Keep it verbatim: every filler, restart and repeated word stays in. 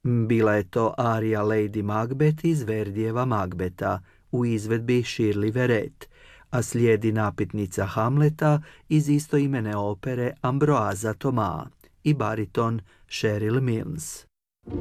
Bila je to arija Lady Macbeth iz Verdijeva Macbeta u izvedbi Shirley Verrett, a slijedi napitnica Hamleta iz istoimene opere Ambroisa Thomas i bariton Cheryl Milnes.